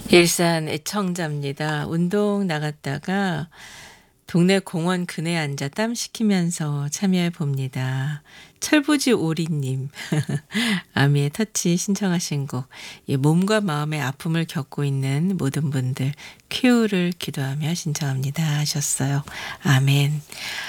일산 애청자입니다. 운동 나갔다가 동네 공원 그네 앉아 땀 식히면서 참여해 봅니다. 철부지 오리님, 아미의 터치 신청하신 곡, 이 몸과 마음의 아픔을 겪고 있는 모든 분들 큐를 기도하며 신청합니다 하셨어요. 아멘.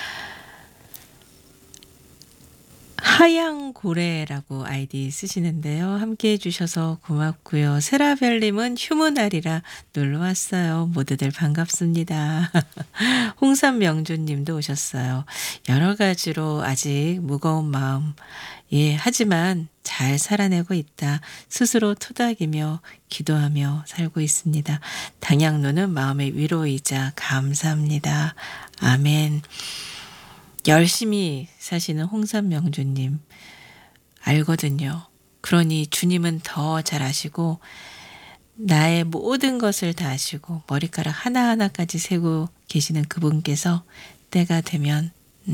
하양고래라고 아이디 쓰시는데요. 함께 해주셔서 고맙고요. 세라별님은 휴무날이라 놀러왔어요. 모두들 반갑습니다. 홍삼명주님도 오셨어요. 여러 가지로 아직 무거운 마음, 하지만 잘 살아내고 있다. 스스로 토닥이며 기도하며 살고 있습니다. 당양로는 마음의 위로이자 감사합니다. 아멘. 열심히 사시는 홍삼명주님 알거든요. 그러니 주님은 더 잘 아시고 나의 모든 것을 다 아시고 머리카락 하나하나까지 세고 계시는 그분께서 때가 되면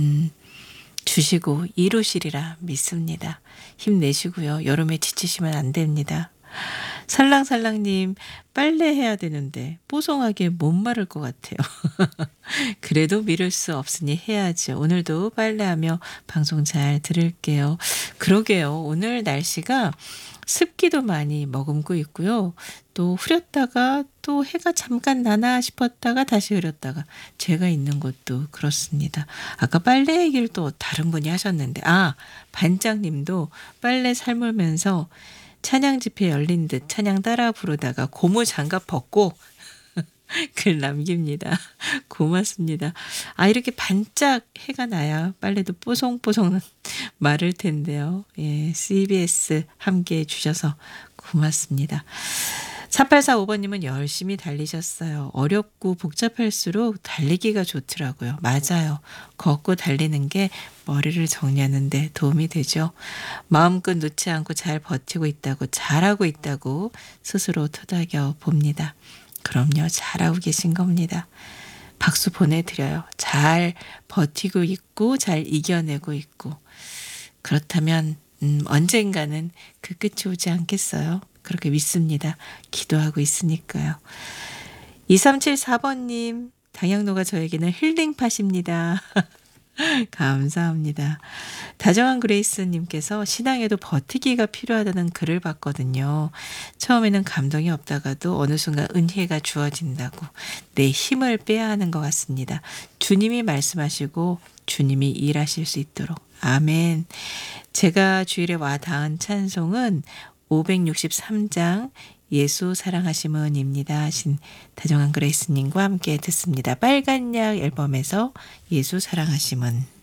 주시고 이루시리라 믿습니다. 힘내시고요. 여름에 지치시면 안 됩니다. 살랑살랑님 빨래해야 되는데 뽀송하게 못 마를 것 같아요. 그래도 미룰 수 없으니 해야죠. 오늘도 빨래하며 방송 잘 들을게요. 그러게요. 오늘 날씨가 습기도 많이 머금고 있고요. 또 흐렸다가 또 해가 잠깐 나나 싶었다가 다시 흐렸다가 제가 있는 곳도 그렇습니다. 아까 빨래 얘기를 또 다른 분이 하셨는데 반장님도 빨래 삶으면서 찬양 집회 열린 듯 찬양 따라 부르다가 고무 장갑 벗고 글 남깁니다. 고맙습니다. 이렇게 반짝 해가 나야 빨래도 뽀송뽀송 마를 텐데요. CBS 함께 해주셔서 고맙습니다. 4845번님은 열심히 달리셨어요. 어렵고 복잡할수록 달리기가 좋더라고요. 맞아요. 걷고 달리는 게 머리를 정리하는 데 도움이 되죠. 마음껏 놓지 않고 잘 버티고 있다고 잘하고 있다고 스스로 토닥여 봅니다. 그럼요. 잘하고 계신 겁니다. 박수 보내드려요. 잘 버티고 있고 잘 이겨내고 있고 그렇다면 언젠가는 그 끝이 오지 않겠어요? 그렇게 믿습니다. 기도하고 있으니까요. 2374번님 당양로가 저에게는 힐링팟입니다. 감사합니다. 다정한 그레이스님께서 신앙에도 버티기가 필요하다는 글을 봤거든요. 처음에는 감동이 없다가도 어느 순간 은혜가 주어진다고 내 힘을 빼야 하는 것 같습니다. 주님이 말씀하시고 주님이 일하실 수 있도록 아멘. 제가 주일에 와 닿은 찬송은 563장 예수 사랑하심은입니다 하신 다정한 그레이스님과 함께 듣습니다. 빨간 약 앨범에서 예수 사랑하심은.